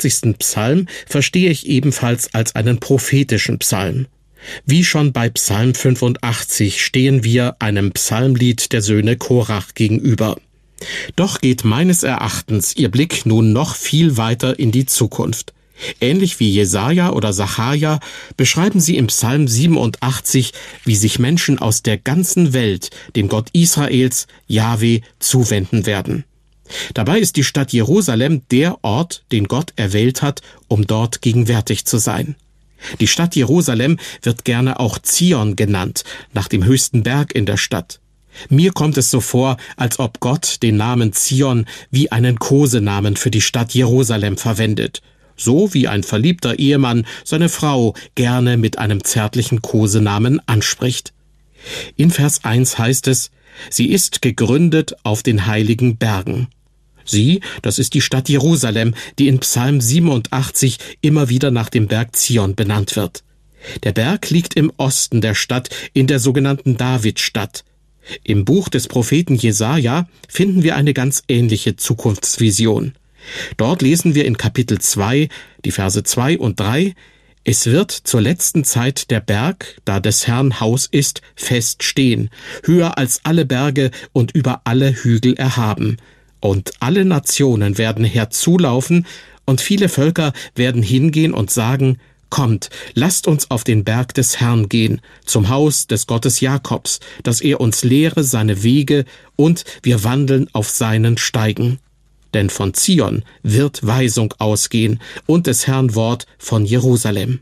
48. Psalm verstehe ich ebenfalls als einen prophetischen Psalm. Wie schon bei Psalm 85 stehen wir einem Psalmlied der Söhne Korach gegenüber. Doch geht meines Erachtens ihr Blick nun noch viel weiter in die Zukunft. Ähnlich wie Jesaja oder Sacharja beschreiben sie im Psalm 87, wie sich Menschen aus der ganzen Welt dem Gott Israels, Jahwe, zuwenden werden. Dabei ist die Stadt Jerusalem der Ort, den Gott erwählt hat, um dort gegenwärtig zu sein. Die Stadt Jerusalem wird gerne auch Zion genannt, nach dem höchsten Berg in der Stadt. Mir kommt es so vor, als ob Gott den Namen Zion wie einen Kosenamen für die Stadt Jerusalem verwendet, so wie ein verliebter Ehemann seine Frau gerne mit einem zärtlichen Kosenamen anspricht. In Vers 1 heißt es: Sie ist gegründet auf den heiligen Bergen. Sie, das ist die Stadt Jerusalem, die in Psalm 87 immer wieder nach dem Berg Zion benannt wird. Der Berg liegt im Osten der Stadt, in der sogenannten Davidstadt. Im Buch des Propheten Jesaja finden wir eine ganz ähnliche Zukunftsvision. Dort lesen wir in Kapitel 2, die Verse 2 und 3: Es wird zur letzten Zeit der Berg, da des Herrn Haus ist, fest stehen, höher als alle Berge und über alle Hügel erhaben. Und alle Nationen werden herzulaufen, und viele Völker werden hingehen und sagen: Kommt, lasst uns auf den Berg des Herrn gehen, zum Haus des Gottes Jakobs, dass er uns lehre seine Wege, und wir wandeln auf seinen Steigen. Denn von Zion wird Weisung ausgehen und des Herrn Wort von Jerusalem.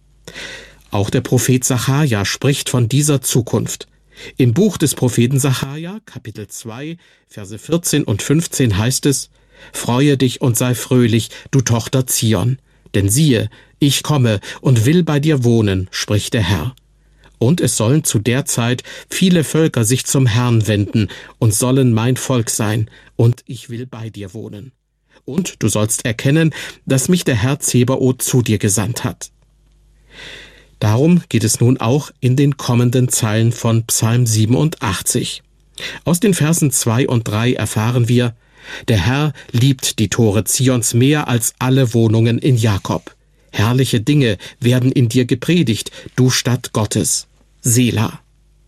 Auch der Prophet Sacharja spricht von dieser Zukunft. Im Buch des Propheten Sacharja, Kapitel 2, Verse 14 und 15 heißt es: Freue dich und sei fröhlich, du Tochter Zion, denn siehe, ich komme und will bei dir wohnen, spricht der Herr. Und es sollen zu der Zeit viele Völker sich zum Herrn wenden und sollen mein Volk sein, und ich will bei dir wohnen. Und du sollst erkennen, dass mich der Herr Zebaoth zu dir gesandt hat. Darum geht es nun auch in den kommenden Zeilen von Psalm 87. Aus den Versen 2 und 3 erfahren wir: Der Herr liebt die Tore Zions mehr als alle Wohnungen in Jakob. Herrliche Dinge werden in dir gepredigt, du Stadt Gottes. Selah.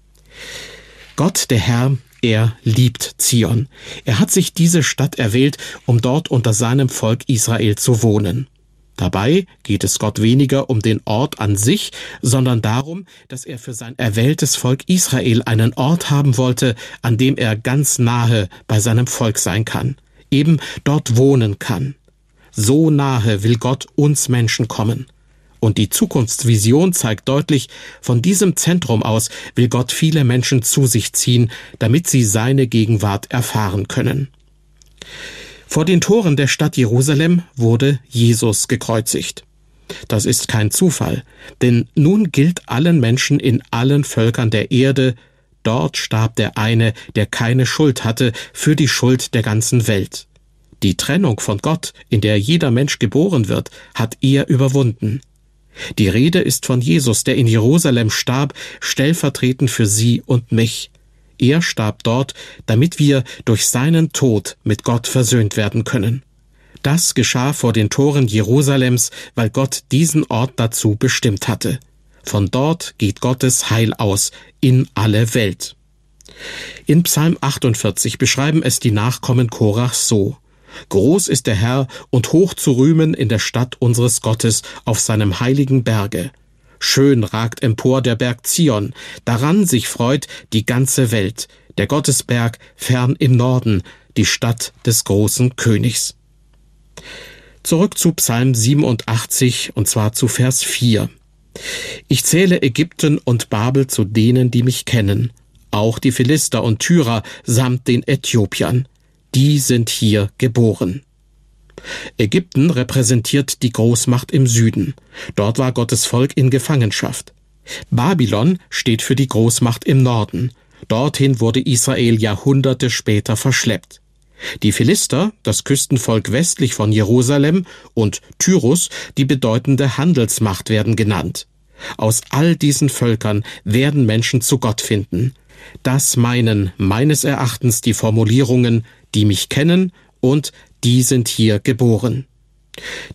Gott, der Herr, er liebt Zion. Er hat sich diese Stadt erwählt, um dort unter seinem Volk Israel zu wohnen. Dabei geht es Gott weniger um den Ort an sich, sondern darum, dass er für sein erwähltes Volk Israel einen Ort haben wollte, an dem er ganz nahe bei seinem Volk sein kann, eben dort wohnen kann. So nahe will Gott uns Menschen kommen. Und die Zukunftsvision zeigt deutlich, von diesem Zentrum aus will Gott viele Menschen zu sich ziehen, damit sie seine Gegenwart erfahren können. Vor den Toren der Stadt Jerusalem wurde Jesus gekreuzigt. Das ist kein Zufall, denn nun gilt allen Menschen in allen Völkern der Erde: Dort starb der eine, der keine Schuld hatte, für die Schuld der ganzen Welt. Die Trennung von Gott, in der jeder Mensch geboren wird, hat er überwunden. Die Rede ist von Jesus, der in Jerusalem starb, stellvertretend für sie und mich. Er starb dort, damit wir durch seinen Tod mit Gott versöhnt werden können. Das geschah vor den Toren Jerusalems, weil Gott diesen Ort dazu bestimmt hatte. Von dort geht Gottes Heil aus in alle Welt. In Psalm 48 beschreiben es die Nachkommen Korachs so: Groß ist der Herr und hoch zu rühmen in der Stadt unseres Gottes auf seinem heiligen Berge. Schön ragt empor der Berg Zion, daran sich freut die ganze Welt, der Gottesberg fern im Norden, die Stadt des großen Königs. Zurück zu Psalm 87, und zwar zu Vers 4. Ich zähle Ägypten und Babel zu denen, die mich kennen, auch die Philister und Tyrer samt den Äthiopiern. Die sind hier geboren. Ägypten repräsentiert die Großmacht im Süden. Dort war Gottes Volk in Gefangenschaft. Babylon steht für die Großmacht im Norden. Dorthin wurde Israel Jahrhunderte später verschleppt. Die Philister, das Küstenvolk westlich von Jerusalem, und Tyrus, die bedeutende Handelsmacht, werden genannt. Aus all diesen Völkern werden Menschen zu Gott finden. Das meinen meines Erachtens die Formulierungen: die mich kennen und die sind hier geboren.